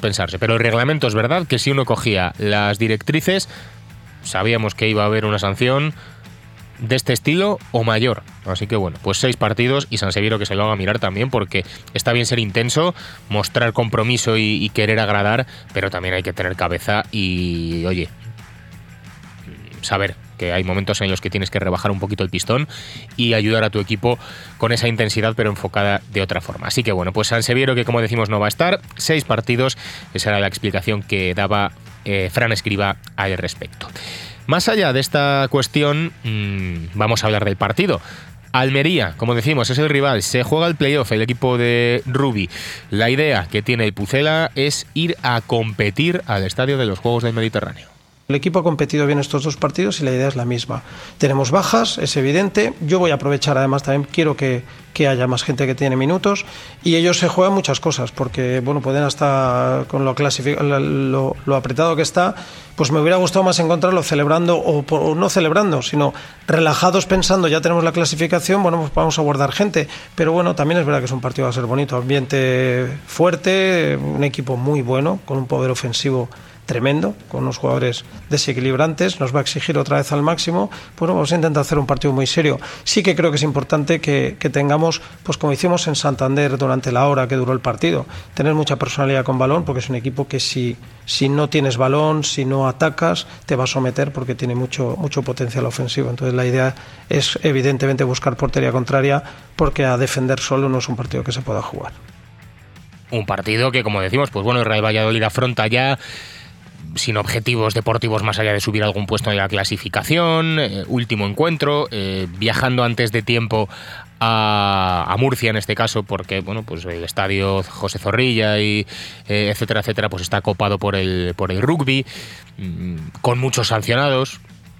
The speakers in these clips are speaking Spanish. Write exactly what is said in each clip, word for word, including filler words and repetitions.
pensarse. Pero el reglamento es verdad que si uno cogía las directrices, sabíamos que iba a haber una sanción de este estilo o mayor. Así que bueno, pues seis partidos y San Severo que se lo haga mirar también, porque está bien ser intenso, mostrar compromiso y, y querer agradar, pero también hay que tener cabeza y, oye, saber que hay momentos en los que tienes que rebajar un poquito el pistón y ayudar a tu equipo con esa intensidad, pero enfocada de otra forma. Así que bueno, pues San Severo, que como decimos no va a estar, seis partidos, esa era la explicación que daba eh, Fran Escribá al respecto. Más allá de esta cuestión, mmm, vamos a hablar del partido. Almería, como decimos, es el rival, se juega el playoff, el equipo de Rubi. La idea que tiene el Pucela es ir a competir al Estadio de los Juegos del Mediterráneo. El equipo ha competido bien estos dos partidos y la idea es la misma. Tenemos bajas, es evidente. Yo voy a aprovechar, además también quiero que, que haya más gente que tiene minutos, y ellos se juegan muchas cosas, porque bueno, pueden hasta con lo, clasific- lo, lo apretado que está, pues me hubiera gustado más encontrarlo celebrando, o, o no celebrando, sino relajados pensando ya tenemos la clasificación, bueno, pues vamos a guardar gente. Pero bueno, también es verdad que es un partido que va a ser bonito, ambiente fuerte, un equipo muy bueno, con un poder ofensivo tremendo, con unos jugadores desequilibrantes, nos va a exigir otra vez al máximo. Bueno, vamos a intentar hacer un partido muy serio. Sí que creo que es importante que, que tengamos, pues como hicimos en Santander durante la hora que duró el partido, tener mucha personalidad con balón, porque es un equipo que si, si no tienes balón, si no atacas, te va a someter porque tiene mucho, mucho potencial ofensivo. Entonces la idea es evidentemente buscar portería contraria, porque a defender solo no es un partido que se pueda jugar. Un partido que, como decimos, pues bueno, el Real Valladolid afronta ya sin objetivos deportivos más allá de subir algún puesto en la clasificación, eh, último encuentro, eh, viajando antes de tiempo a, a Murcia en este caso, porque bueno, pues el estadio José Zorrilla y eh, etcétera, etcétera, pues está copado por el, por el rugby, mmm, con muchos sancionados,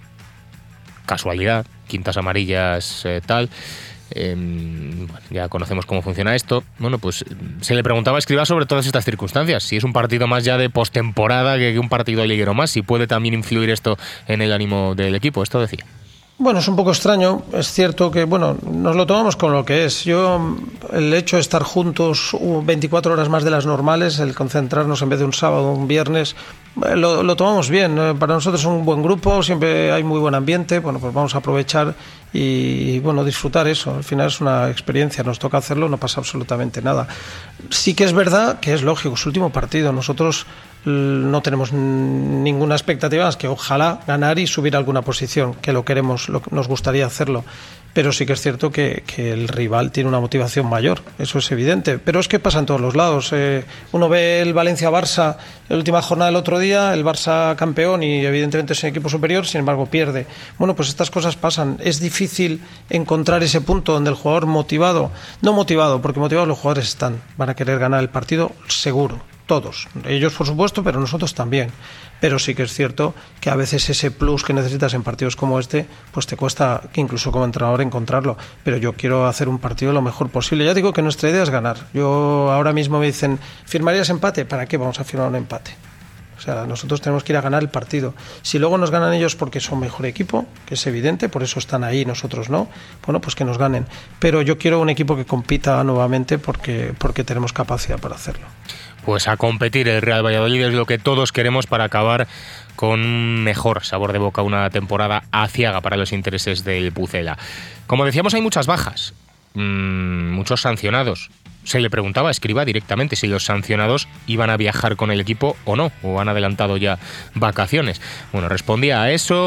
casualidad, quintas amarillas, eh, tal. Eh, bueno, ya conocemos cómo funciona esto. Bueno, pues se le preguntaba a Escribá sobre todas estas circunstancias, si es un partido más ya de postemporada que un partido liguero más, si puede también influir esto en el ánimo del equipo. Esto decía. Bueno, es un poco extraño, es cierto que, bueno, nos lo tomamos con lo que es. Yo, el hecho de estar juntos veinticuatro horas más de las normales, el concentrarnos en vez de un sábado o un viernes, lo, lo tomamos bien. Para nosotros es un buen grupo, siempre hay muy buen ambiente, bueno, pues vamos a aprovechar y, bueno, disfrutar eso. Al final es una experiencia, nos toca hacerlo, no pasa absolutamente nada. Sí que es verdad que es lógico, su último partido, nosotros no tenemos ninguna expectativa más que ojalá ganar y subir a alguna posición, que lo queremos, lo, nos gustaría hacerlo, pero sí que es cierto que, que el rival tiene una motivación mayor, eso es evidente, pero es que pasa en todos los lados. Eh, uno ve el Valencia-Barça, la última jornada del otro día, el Barça campeón y evidentemente es un equipo superior, sin embargo pierde. Bueno, pues estas cosas pasan, es difícil encontrar ese punto donde el jugador motivado, no motivado, porque motivados los jugadores están, van a querer ganar el partido seguro. Todos, ellos por supuesto, pero nosotros también. Pero sí que es cierto que a veces ese plus que necesitas en partidos como este, pues te cuesta incluso como entrenador encontrarlo. Pero yo quiero hacer un partido lo mejor posible. Ya digo que nuestra idea es ganar. Yo ahora mismo me dicen, ¿firmarías empate? ¿Para qué vamos a firmar un empate? O sea, nosotros tenemos que ir a ganar el partido. Si luego nos ganan ellos porque son mejor equipo, que es evidente, por eso están ahí, nosotros no, bueno, pues que nos ganen. Pero yo quiero un equipo que compita nuevamente porque, porque tenemos capacidad para hacerlo. Pues a competir el Real Valladolid es lo que todos queremos para acabar con un mejor sabor de boca, una temporada aciaga para los intereses del Pucela. Como decíamos, hay muchas bajas, mmm, muchos sancionados. Se le preguntaba a Escribá directamente si los sancionados iban a viajar con el equipo o no, o han adelantado ya vacaciones. Bueno, respondía a eso,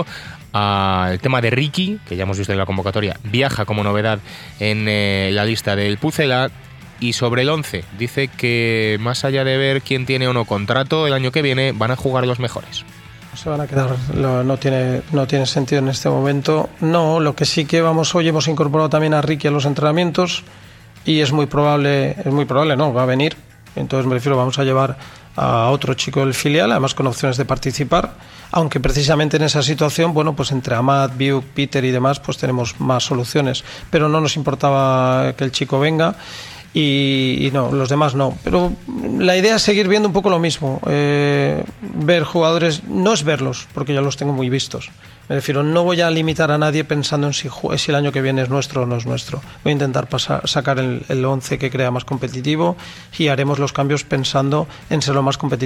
al tema de Ricky, que ya hemos visto en la convocatoria, viaja como novedad en eh, la lista del Pucela. Y sobre el once, dice que más allá de ver quién tiene o no contrato el año que viene, van a jugar los mejores. Se van a quedar, no tiene, no tiene sentido en este momento. No, lo que sí que vamos hoy, hemos incorporado también a Ricky a los entrenamientos y es muy probable, es muy probable, no, va a venir. Entonces me refiero, vamos a llevar a otro chico del filial, además con opciones de participar, aunque precisamente en esa situación, bueno, pues entre Amat, Biuk, Peter y demás, pues tenemos más soluciones, pero no nos importaba que el chico venga. Y, y no, los demás no. Pero la idea es seguir viendo un poco lo mismo. Eh, ver jugadores, no es verlos, porque ya los tengo muy vistos. Me refiero, no voy a limitar a nadie pensando en si, si el año que viene es nuestro o no es nuestro. Voy a intentar pasar, sacar el, el once que crea más competitivo y haremos los cambios pensando en ser lo más competitivo